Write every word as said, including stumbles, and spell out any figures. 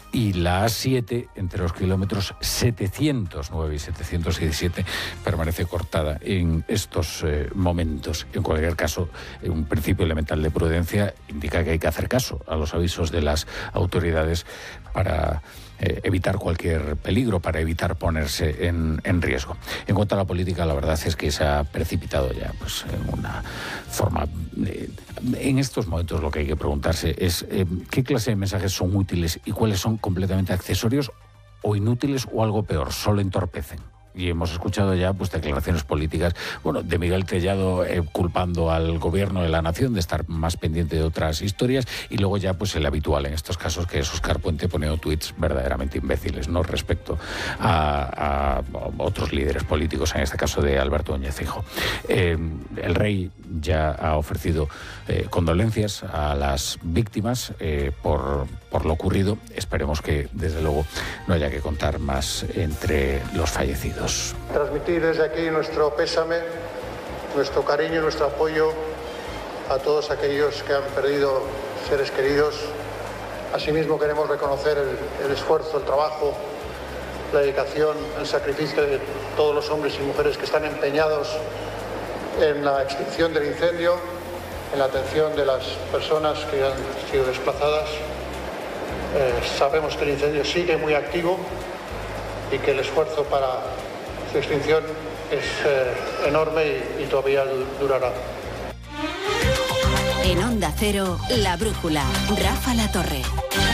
y la A siete entre los kilómetros setecientos nueve y setecientos diecisiete permanece cortada en estos eh, momentos. En cualquier caso, un principio elemental de prudencia indica que hay que hacer caso a los avisos de las autoridades para eh, evitar cualquier peligro, para evitar ponerse en, en riesgo. En cuanto a la política, la verdad es que se ha precipitado ya pues, en una forma... Eh, en estos momentos lo que hay que preguntarse es eh, qué clase de mensajes son útiles y cuáles son completamente accesorios o inútiles o algo peor, solo entorpecen. Y hemos escuchado ya pues declaraciones políticas, bueno, de Miguel Tellado eh, culpando al gobierno de la nación de estar más pendiente de otras historias, y luego ya pues el habitual en estos casos, que es Óscar Puente poniendo tuits verdaderamente imbéciles, ¿no?, respecto a, a otros líderes políticos, en este caso de Alberto Núñez Feijóo. Eh, el rey ya ha ofrecido eh, condolencias a las víctimas eh, por, por lo ocurrido. Esperemos que desde luego no haya que contar más entre los fallecidos. Transmitir desde aquí nuestro pésame, nuestro cariño y nuestro apoyo a todos aquellos que han perdido seres queridos. Asimismo queremos reconocer el, el esfuerzo, el trabajo, la dedicación, el sacrificio de todos los hombres y mujeres que están empeñados en la extinción del incendio, en la atención de las personas que han sido desplazadas. Eh, sabemos que el incendio sigue muy activo y que el esfuerzo para su extinción es eh, enorme y, y todavía durará. En Onda Cero, La Brújula, Rafa La Torre.